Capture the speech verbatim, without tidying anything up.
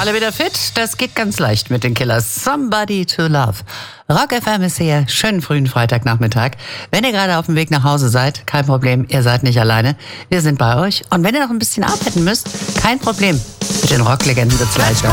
Alle wieder fit? Das geht ganz leicht mit den Killers. Somebody to Love. Rock F M ist hier. Schönen frühen Freitagnachmittag. Wenn ihr gerade auf dem Weg nach Hause seid, kein Problem, ihr seid nicht alleine. Wir sind bei euch. Und wenn ihr noch ein bisschen arbeiten müsst, kein Problem. Mit den Rocklegenden wird's leichter.